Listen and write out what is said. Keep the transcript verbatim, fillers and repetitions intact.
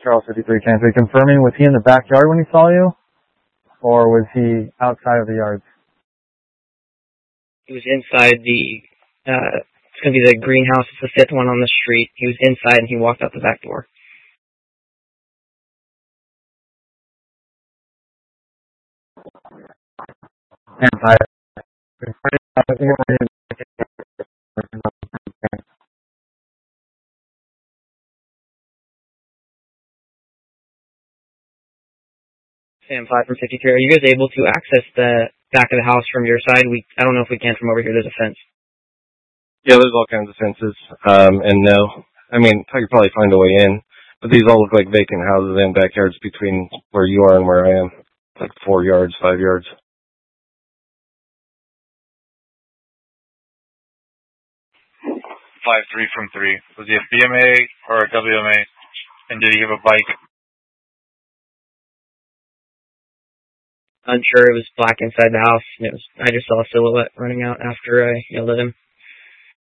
Charles fifty-three, Kansas City. Confirming, was he in the backyard when he saw you? Or was he outside of the yards? He was inside the, uh, it's going to be the greenhouse. It's the fifth one on the street. He was inside and he walked out the back door. And I, Sam five from fifty-three. Are you guys able to access the back of the house from your side? We I don't know if we can from over here. There's a fence. Yeah, there's all kinds of fences. Um, and no, I mean, I could probably find a way in, but these all look like vacant houses and backyards between where you are and where I am. Like four yards, five yards. five three from three. Was he a B M A or a W M A? And did he have a bike? Unsure. It was black inside the house. And it was. I just saw a silhouette running out after I yelled at him.